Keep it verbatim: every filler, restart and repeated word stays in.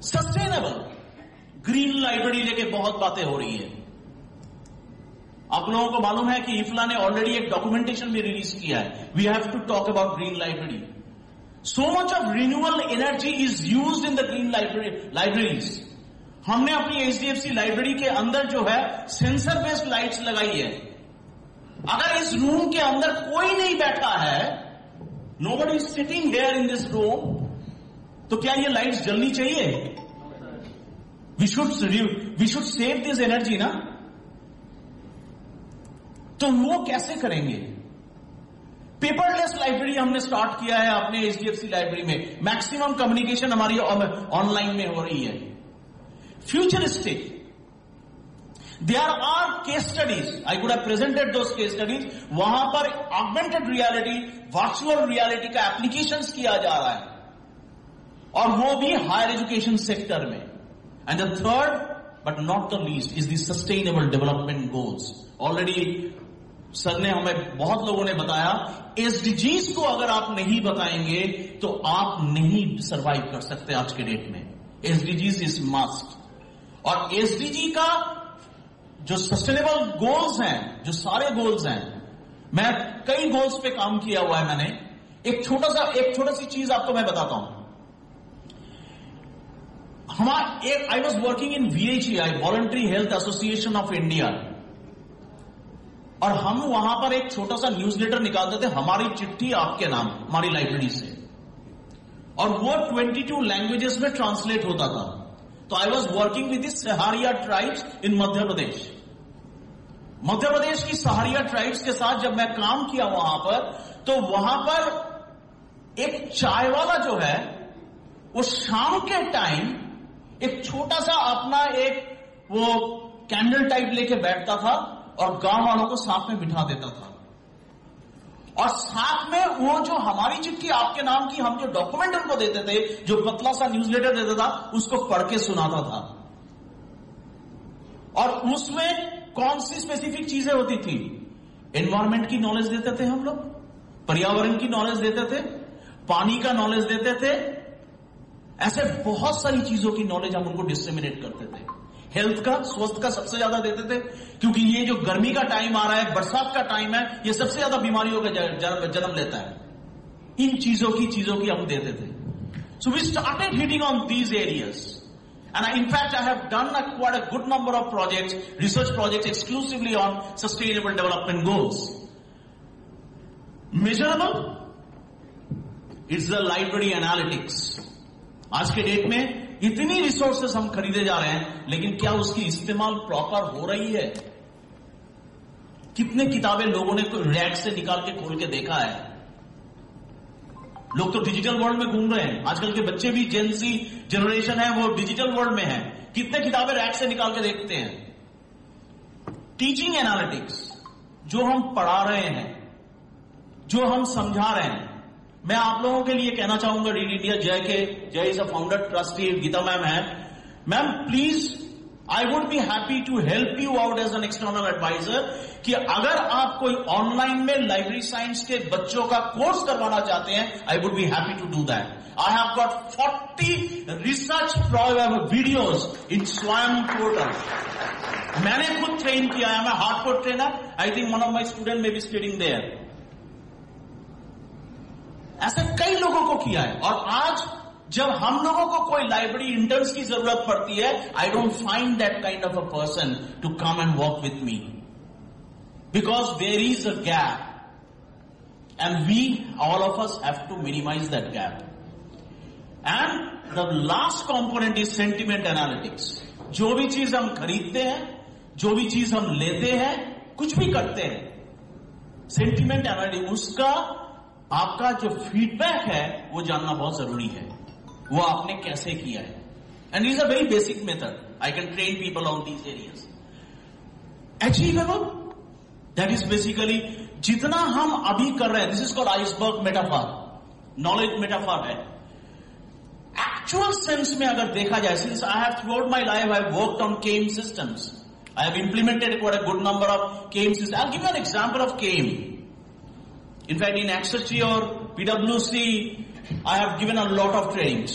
Sustainable green library लेके बहुत बातें हो रही है। आप लोगों को मालूम है कि इफ्ला ने ऑलरेडी एक डॉक्यूमेंटेशन भी रिलीज किया है, we have to talk about green library. So much of renewable energy is used in the green libraries. हमने अपनी एचडीएफसी लाइब्रेरी के अंदर जो है सेंसर बेस्ड लाइट्स लगाई है। अगर इस रूम के अंदर कोई नहीं बैठा है, nobody is sitting here in this room, तो क्या ये लाइट्स जलनी चाहिए? We should we should save this energy ना। तो वो कैसे करेंगे? पेपरलेस लाइब्रेरी हमने स्टार्ट किया है अपने एचडीएफसी लाइब्रेरी में। मैक्सिमम कम्युनिकेशन हमारी ऑनलाइन में हो रही है। Futuristic, there are case studies, I could have presented those case studies. वहां पर ऑगमेंटेड रियलिटी, वर्चुअल रियलिटी का एप्लीकेशंस किया जा रहा है, और वो भी हायर एजुकेशन सेक्टर में। And the third but not the least is the sustainable development goals. Already sir ने हमें, बहुत लोगों ने बताया, एसडीजीज को अगर आप नहीं बताएंगे तो आप नहीं सरवाइव कर सकते आज के डेट में। SDGs is must. और एसडीजी का जो सस्टेनेबल गोल्स हैं, जो सारे गोल्स हैं, मैं कई गोल्स पे काम किया हुआ है मैंने। एक छोटा सा एक छोटा सी चीज आपको मैं बताता हूं। हमारा एक, I was working in वीएचईआई, voluntary health association of India, और हम वहां पर एक छोटा सा न्यूज़लेटर निकालते थे, हमारी चिट्ठी आपके नाम, हमारी लाइब्रेरी से, और वो बाईस लैंग्वेजेस में ट्रांसलेट होता था। तो I was working with the Sahariya tribes in Madhya Pradesh. Madhya Pradesh की सहारिया ट्राइब्स के साथ जब मैं काम किया वहां पर, तो वहां पर एक चाय वाला जो है, वो शाम के टाइम एक छोटा सा अपना एक वो कैंडल टाइप लेके बैठता था और गांव वालों को साथ में बिठा देता था, और साथ में वो जो हमारी चिट्ठी आपके नाम की हम जो डॉक्यूमेंट उनको देते थे, जो पतला सा न्यूज़लेटर देता था, उसको पढ़ के सुनाता था। और उसमें कौन सी स्पेसिफिक चीजें होती थी? एनवायरमेंट की नॉलेज देते थे हम लोग, पर्यावरण की नॉलेज देते थे, पानी का नॉलेज देते थे, ऐसे बहुत सारी चीजों की नॉलेज हम उनको डिसेमिनेट करते थे। हेल्थ का, स्वास्थ्य का सबसे ज्यादा देते थे, क्योंकि ये जो गर्मी का टाइम आ रहा है, बरसात का टाइम है, ये सबसे ज्यादा बीमारियों का जन्म लेता है। इन चीजों की चीजों की हम देते थे। So we started hitting on these areas, and in fact I have done a quite a good number of projects, research projects exclusively on sustainable development goals. Measurable, it's the library analytics. आज के date में इतनी resources हम खरीदे जा रहे हैं, लेकिन क्या उसकी इस्तेमाल प्रॉपर हो रही है? कितने किताबें लोगों ने रैक से निकाल के खोल के देखा है? लोग तो डिजिटल वर्ल्ड में घूम रहे हैं। आजकल के बच्चे भी, जेन ज़ी जनरेशन है, वो डिजिटल वर्ल्ड में है। कितने किताबें रैक से निकाल के देखते हैं? टीचिंग एनालिटिक्स, जो हम पढ़ा रहे हैं, जो हम समझा रहे हैं। मैं आप लोगों के लिए कहना चाहूंगा, रीड इंडिया जय के, जय is a founder trustee, Gita ma'am है। Ma'am please, I would be happy to help you out as an external adviser, कि अगर आप कोई ऑनलाइन में लाइब्रेरी साइंस के बच्चों का कोर्स करवाना चाहते हैं, I would be happy to do that. I have got forty research videos in स्वयं पोर्टल। मैंने खुद ट्रेन किया है, मैं hardcore trainer. I think one of my student may be studying there. ऐसे कई लोगों को किया है। और आज जब हम लोगों को कोई लाइब्रेरी इंटर्न्स की जरूरत पड़ती है, I don't find that kind of a person to come and work with me, because there is a gap and we all of us have to minimise that gap. And the last component is sentiment analytics. जो भी चीज हम खरीदते हैं, जो भी चीज हम लेते हैं, कुछ भी करते हैं, सेंटिमेंट एनालिटिक्स, उसका आपका जो फीडबैक है वो जानना बहुत जरूरी है, वो आपने कैसे किया है। And is a very basic method, I can train people on these areas. Achievable, that is basically जितना हम अभी कर रहे हैं, this is called iceberg metaphor, knowledge metaphor है। एक्चुअल सेंस में अगर देखा जाए, since I have throughout my life I have worked on came systems, I have implemented quite a good number of came system. I will give you an example of came. In fact, in Accenture or P W C, I have given a lot of trainings.